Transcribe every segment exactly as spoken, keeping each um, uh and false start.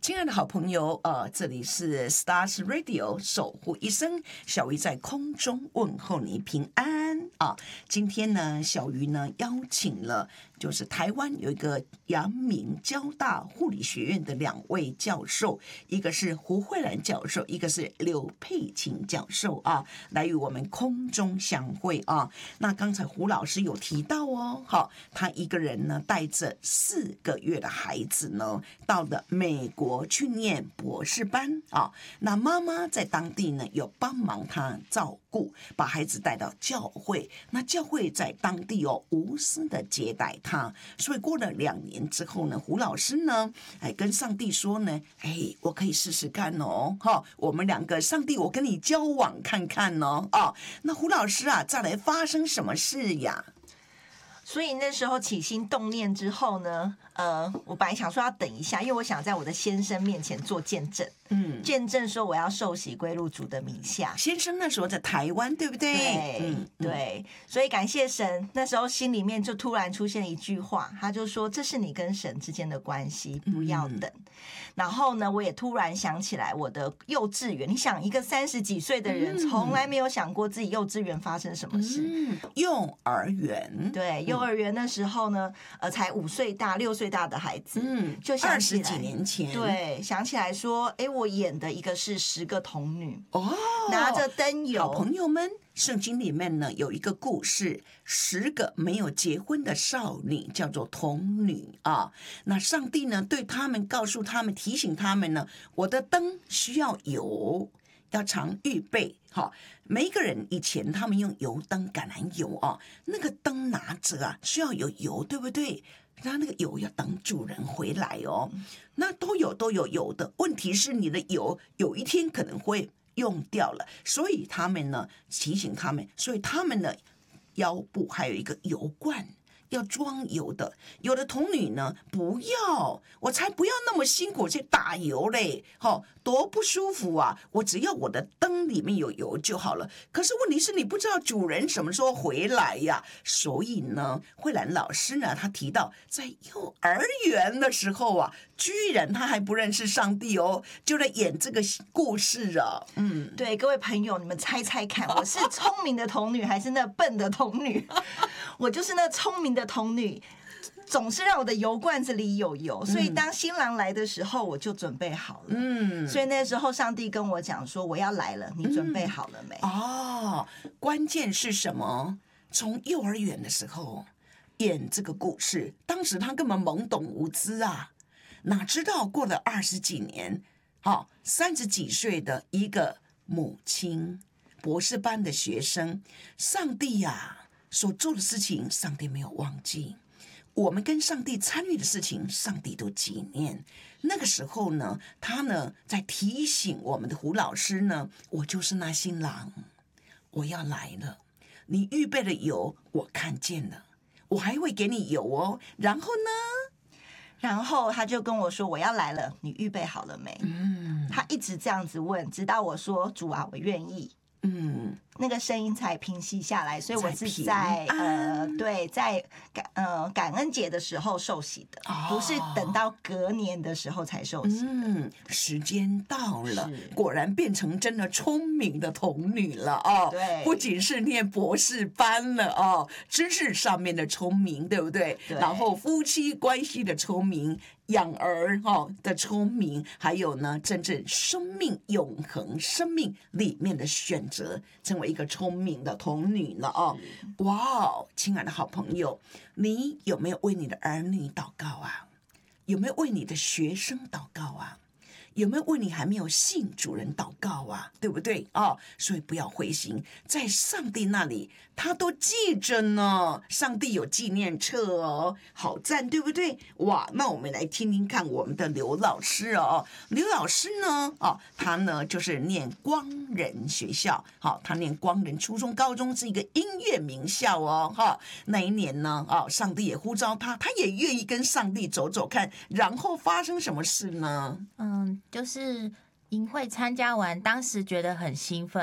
亲爱的好朋友，呃，这里是 Stars Radio 守护一生，小鱼在空中问候你平安啊！今天呢，小鱼呢邀请了就是台湾有一个阳明交大护理学院的两位教授，一个是胡慧兰教授，一个是刘佩琴教授啊，来与我们空中相会啊。那刚才胡老师有提到哦，好，他一个人呢带着四个月的孩子呢，到了美国去念博士班啊。那妈妈在当地呢有帮忙他照顾，把孩子带到教会，那教会在当地哦无私的接待他。所以过了两年之后呢，胡老师呢，哎，跟上帝说呢，哎，我可以试试看哦，哈，我们两个，上帝，我跟你交往看看哦，啊，那胡老师啊，再来发生什么事呀？ 所以那时候起心动念之后呢，呃，我本来想说要等一下，因为我想在我的先生面前做见证，嗯，见证说我要受洗归入主的名下。 先生那时候在台湾，对不对？ 对，嗯、对，所以感谢神，那时候心里面就突然出现一句话，他就说：“这是你跟神之间的关系，不要等。嗯”然后呢，我也突然想起来我的幼稚园。你想，一个三十几岁的人，从来没有想过自己幼稚园发生什么事。 嗯、幼儿园， 对，幼儿园那时候呢，呃，才五岁大、六岁大的孩子，嗯，就想起来二十几年前， 对，想起来说，哎，我演的一个是十个童女， 哦， 拿着灯油， 好朋友们。圣经里面呢有一个故事，十个没有结婚的少女叫做童女啊。那上帝呢对他们告诉他们，提醒他们呢，我的灯需要油，要常预备。好，每一个人以前他们用油灯、橄榄油啊，那个灯拿着啊，需要有油，对不对？然后那个油要等主人回来哦。那都有都有油的，问题是你的油有一天可能会用掉了，所以他们呢提醒他们，所以他们的腰部还有一个油罐要装油的。有的童女呢不要，我才不要那么辛苦去打油嘞，哦，多不舒服啊！我只要我的灯里面有油就好了。可是问题是你不知道主人什么时候回来呀，所以呢，慧兰老师呢，他提到在幼儿园的时候啊，居然他还不认识上帝哦，就在演这个故事啊。嗯， 对，各位朋友，你们猜猜看，我是聪明的童女还是那笨的童女？我就是那聪明的童女，总是让我的油罐子里有油，所以当新郎来的时候，我就准备好了。嗯，所以那时候上帝跟我讲说：“我要来了，你准备好了没？” 嗯、哦，关键是什么？从幼儿园的时候演这个故事，当时他根本懵懂无知啊，哪知道过了二十几年，好，三十几岁的一个母亲，博士班的学生，上帝呀、啊！所做的事情，上帝没有忘记。我们跟上帝参与的事情，上帝都纪念。那个时候呢，他呢在提醒我们的胡老师呢，我就是那新郎，我要来了。你预备的油，我看见了，我还会给你油哦。然后呢， 然后他就跟我说：“我要来了，你预备好了没？”嗯，他一直这样子问，直到我说：“主啊，我愿意。”嗯，那个声音才平息下来，所以我是在呃，对，在感呃感恩节的时候受洗的，哦、不是等到隔年的时候才受洗的。 嗯，时间到了，果然变成真的聪明的童女了哦。 对， 不仅是念博士班了哦，知识上面的聪明，对不对？ 对， 然后夫妻关系的聪明。养儿哦的聪明，还有呢，真正生命永恒生命里面的选择，成为一个聪明的童女了哦。哇哦，亲爱的好朋友，你有没有为你的儿女祷告啊？有没有为你的学生祷告啊？有没有为你还没有信主人祷告啊？对不对哦？所以不要灰心，在上帝那里他都记着呢。上帝有纪念册哦，好赞，对不对？哇，那我们来听听看我们的刘老师哦。刘老师呢，哦，他呢就是念光仁学校，好、哦，他念光仁初中、高中是一个音乐名校哦，哈、哦。那一年呢，哦，上帝也呼召他，他也愿意跟上帝走走看，然后发生什么事呢？ 嗯。就是营会参加完，当时觉得很兴奋，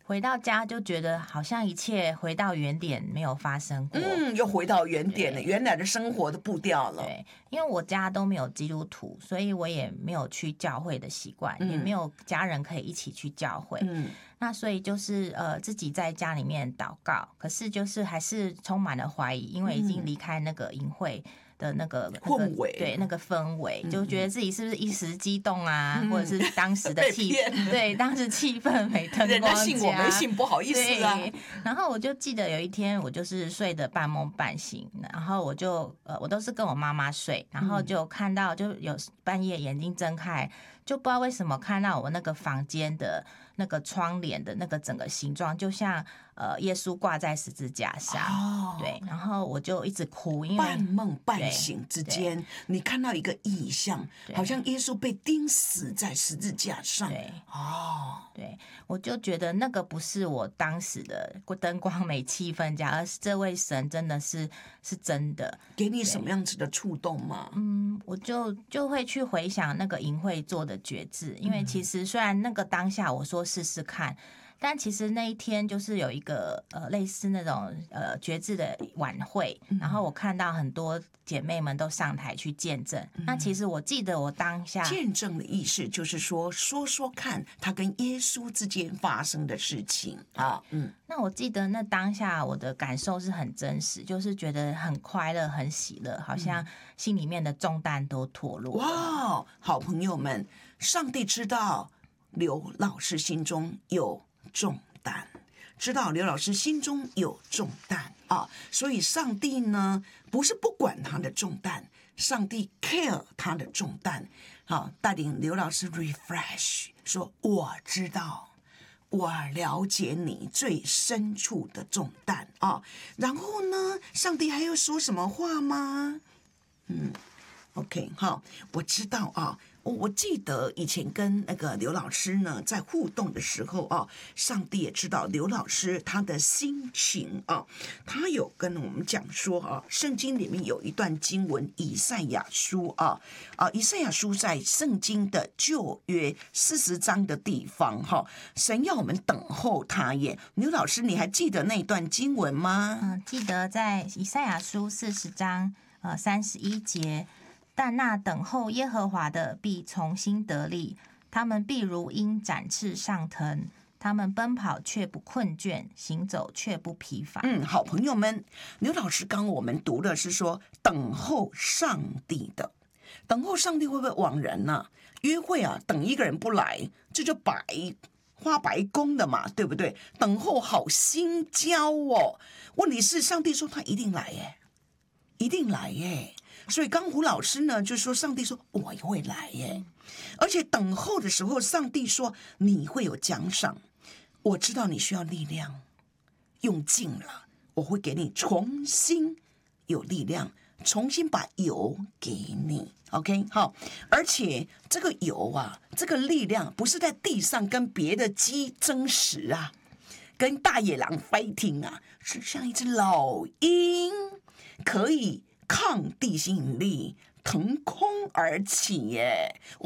回到家就觉得好像一切回到原点，没有发生过。 嗯，又回到原点了，原来的生活的步调了。 对，因为我家都没有基督徒，所以我也没有去教会的习惯，嗯、也没有家人可以一起去教会。嗯，那所以就是呃自己在家里面祷告，可是就是还是充满了怀疑，因为已经离开那个营会的那个氛围、那个， 对那个氛围，嗯、就觉得自己是不是一时激动啊，嗯、或者是当时的气，对，当时气氛没灯光家，信我没信，不好意思啊。 然后我就记得有一天，我就是睡得半梦半醒，然后我就呃，我都是跟我妈妈睡，然后就看到就有半夜眼睛睁开，就不知道为什么看到我那个房间的那个窗帘的那个整个形状，就像呃耶稣挂在十字架上，哦、对，然后我就一直哭，因为半梦半醒之间，你看到一个意象，好像耶稣被钉死在十字架上， 对， 哦， 对，我就觉得那个不是我当时的灯光美气氛佳，而是这位神真的是是真的。 给你什么样子的触动吗？ 嗯，我就就会去回想那个营会做的决志，因为其实虽然那个当下我说试试看，但其实那一天就是有一个呃类似那种呃决志的晚会，然后我看到很多姐妹们都上台去见证。嗯、那其实我记得我当下见证的意思就是说说说看他跟耶稣之间发生的事情啊。嗯， 那我记得那当下我的感受是很真实，就是觉得很快乐、很喜乐，好像心里面的重担都脱落。 哇，好朋友们，上帝知道刘老师心中有重担，知道刘老师心中有重担啊，所以上帝呢不是不管他的重担，上帝 care 他的重担，啊，带领刘老师 refresh， 说我知道，我了解你最深处的重担啊。然后呢，上帝还要说什么话吗？嗯 ，OK， 好，我知道啊。我我记得以前跟那个刘老师呢在互动的时候啊，上帝也知道刘老师他的心情啊，他有跟我们讲说啊，圣经里面有一段经文，以赛亚书啊啊，以赛亚书在圣经的旧约四十章的地方哈、啊，神要我们等候他耶。刘老师，你还记得那段经文吗？ 嗯，记得在以赛亚书四十章呃三十一节。但那等候耶和华的必重新得力，他们必如鹰展翅上腾，他们奔跑却不困倦，行走却不疲乏。 嗯，好朋友们，刘老师刚我们读的是说等候上帝的，等候上帝会不会枉然呢、啊？约会啊，等一个人不来，这就白花白宫的嘛，对不对？等候好心焦哦。问题是上帝说他一定来耶，一定来耶。所以刚胡老师呢就说上帝说我也会来耶，而且等候的时候上帝说你会有奖赏，我知道你需要力量，用尽了我会给你重新有力量，重新把油给你 OK 好，而且这个油啊，这个力量不是在地上跟别的鸡争食啊，跟大野狼 fighting 啊，是像一只老鹰，可以抗地心引力腾空而起耶。